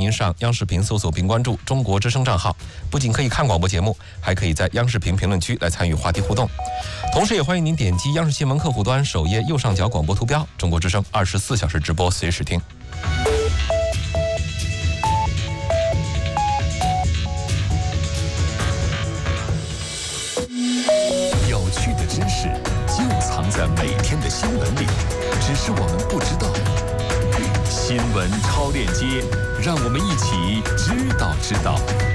您上央视频搜索并关注中国之声账号，不仅可以看广播节目，还可以在央视频评论区来参与话题互动。同时也欢迎您点击央视新闻客户端首页右上角广播图标，中国之声24小时直播，随时听。 有趣的知识就藏在每天的新闻里，只是我们不知道。新闻超链接，让我们一起知道。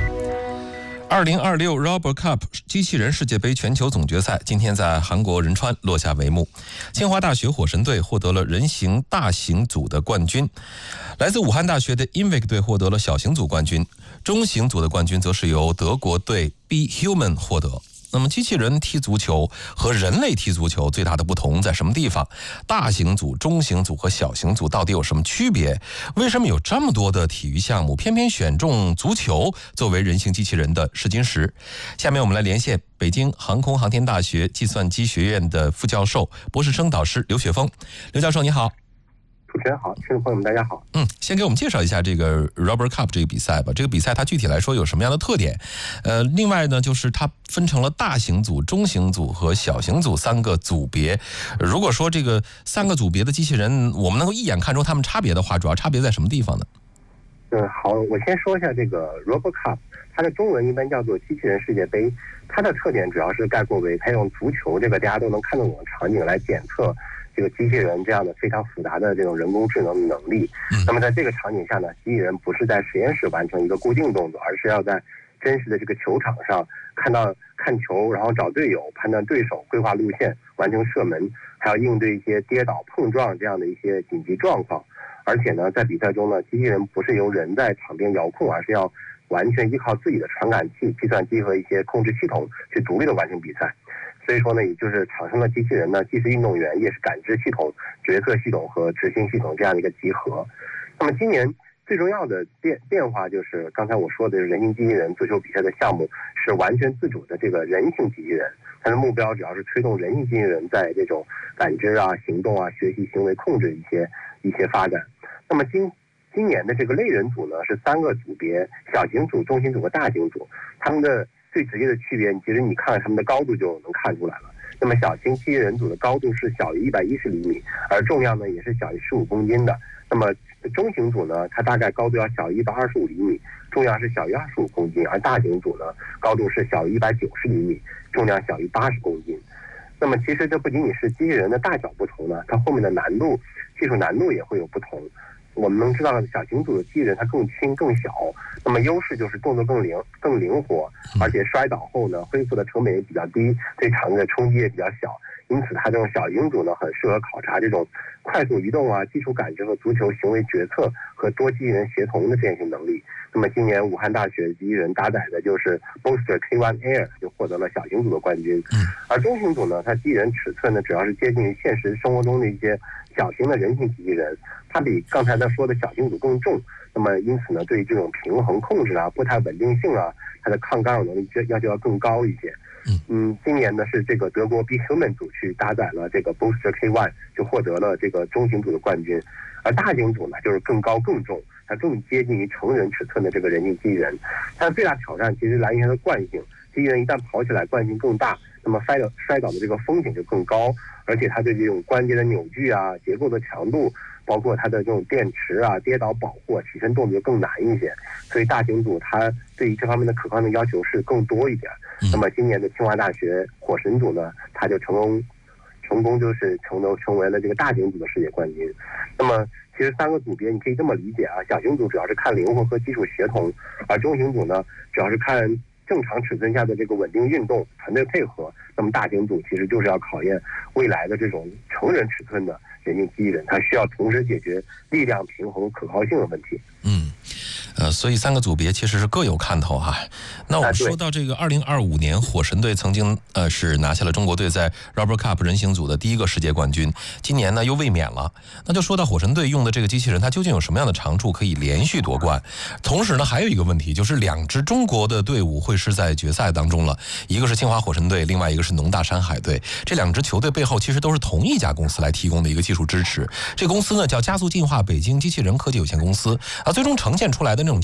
2026 Robot Cup 机器人世界杯全球总决赛今天在韩国仁川落下帷幕。清华大学火神队获得了人形大型组的冠军，来自武汉大学的 Invic 队获得了小型组冠军，中型组的冠军则是由德国队 Be Human 获得。那么机器人踢足球和人类踢足球最大的不同在什么地方？大型组、中型组和小型组到底有什么区别？为什么有这么多的体育项目偏偏选中足球作为人形机器人的试金石？下面我们来连线北京航空航天大学计算机学院的副教授、博士生导师刘雪峰。刘教授你好。 主持人好，听众朋友们大家好。 先给我们介绍一下这个 Robot Cup 这个比赛吧。这个比赛它具体来说有什么样的特点？另外呢，就是它分成了大型组、中型组和小型组3个组别。如果说这个3个组别的机器人，我们能够一眼看出它们差别的话，主要差别在什么地方呢？ 好，我先说一下这个 Robot Cup， 它的中文一般叫做机器人世界杯。它的特点主要是概括为它用足球这个大家都能看得懂的场景来检测这个机器人这样的非常复杂的这种人工智能的能力。那么在这个场景下呢，机器人不是在实验室完成一个固定动作，而是要在真实的这个球场上看球，然后找队友，判断对手，规划路线，完成射门，还要应对一些跌倒、碰撞这样的一些紧急状况。而且呢，在比赛中呢，机器人不是由人在场边遥控，而是要完全依靠自己的传感器、计算机和一些控制系统去独立的完成比赛。所以说呢，也就是场上的机器人呢，既是运动员，也是感知系统、决策系统和执行系统这样的一个集合。那么今年最重要的变化就是刚才我说的人形机器人足球比赛的项目是完全自主的这个人形机器人，它的目标主要是推动人形机器人在这种感知啊、行动啊、学习、行为控制一些发展。那么今年的这个类人组呢是3个组别：小型组、中型组和大型组。他们的最直接的区别，其实你看他们的高度就能看出来了。那么小型机器人组的高度是小于110厘米，而重量呢也是小于15公斤的。那么中型组呢，它大概高度要小于125厘米，重量是小于25公斤，而大型组呢，高度是小于190厘米，重量小于80公斤。那么其实这不仅仅是机器人的大小不同呢，它后面的技术难度也会有不同。我们能知道小型组的机器人它更轻更小，那么优势就是动作更灵活，而且摔倒后呢恢复的成本也比较低，对场地的冲击也比较小。因此它这种小型组呢很适合考察这种快速移动啊、基础感知和足球行为决策和多机器人协同的这样一些能力。那么今年武汉大学机器人搭载的就是 Boxster K1 Air 就获得了小型组的冠军。而中型组呢，它机器人尺寸呢主要是接近于现实生活中的一些小型的人形机器人，它比刚才他说的小型组更重，那么因此呢，对于这种平衡控制啊、步态稳定性啊，它的抗干扰能力要求要更高一些。今年呢是这个德国 Be Human 组去搭载了这个 Boxster K1， 就获得了这个中型组的冠军。而大型组呢就是更高更重，它更接近于成人尺寸的这个人形机器人。它的最大挑战其实来源于它的惯性，机器人一旦跑起来惯性更大，那么摔倒的这个风险就更高，而且它对这种关节的扭矩啊、结构的强度，包括它的这种电池啊、跌倒保护啊、起身动作就更难一些。所以大型组它对于这方面的可靠性要求是更多一点。那么今年的清华大学火神组呢，它就成功就是成为了这个大型组的世界冠军。那么其实3个组别你可以这么理解啊，小型组主要是看灵活和技术协同，而中型组呢主要是看正常尺寸下的这个稳定运动、团队配合。那么大型组其实就是要考验未来的这种成人尺寸的人形机器人，它需要同时解决力量平衡、可靠性的问题。 所以3个组别其实是各有看头哈。那我们说到这个2025年，火神队曾经是拿下了中国队在 Robot Cup 人形组的第1个世界冠军，今年呢又卫冕了。那就说到火神队用的这个机器人，它究竟有什么样的长处可以连续夺冠？同时呢，还有一个问题就是2支中国的队伍会是在决赛当中了，一个是清华火神队，另外一个是农大山海队。这2支球队背后其实都是同一家公司来提供的一个技术支持，这公司呢叫加速进化北京机器人科技有限公司最终呈现出来的